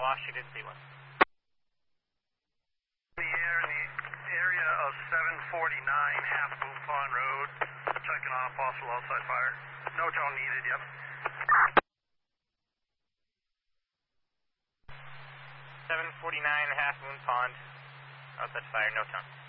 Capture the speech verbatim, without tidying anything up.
lost you, didn't see one. The air in the area of seven forty-nine Half Moon Pond Road, checking on a possible outside fire. No tone needed, yep. seven forty-nine Half Moon Pond, outside fire, no tone.